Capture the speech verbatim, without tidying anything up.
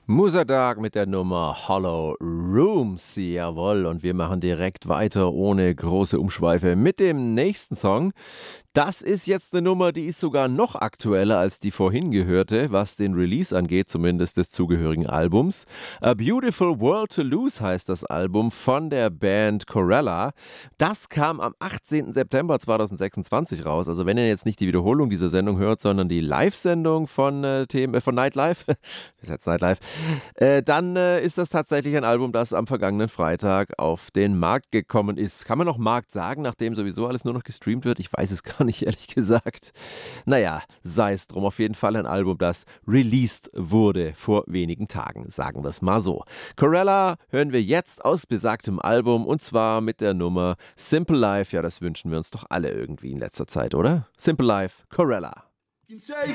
Musadag mit der Nummer Hollow Rooms, jawohl, und wir machen direkt weiter ohne große Umschweife mit dem nächsten Song. Das ist jetzt eine Nummer, die ist sogar noch aktueller als die vorhin gehörte, was den Release angeht, zumindest des zugehörigen Albums. A Beautiful World to Lose heißt das Album von der Band Corella. Das kam am achtzehnten September zweitausendsechsundzwanzig raus. Also wenn ihr jetzt nicht die Wiederholung dieser Sendung hört, sondern die Live-Sendung von, äh, Themen, äh, von Nightlife, ist jetzt Nightlife, äh, dann äh, ist das tatsächlich ein Album, das am vergangenen Freitag auf den Markt gekommen ist. Kann man noch Markt sagen, nachdem sowieso alles nur noch gestreamt wird? Ich weiß es gar nicht, ehrlich gesagt. Naja, sei es drum. Auf jeden Fall ein Album, das released wurde vor wenigen Tagen, sagen wir es mal so. Corella hören wir jetzt aus besagtem Album und zwar mit der Nummer Simple Life. Ja, das wünschen wir uns doch alle irgendwie in letzter Zeit, oder? Simple Life, Corella. You can say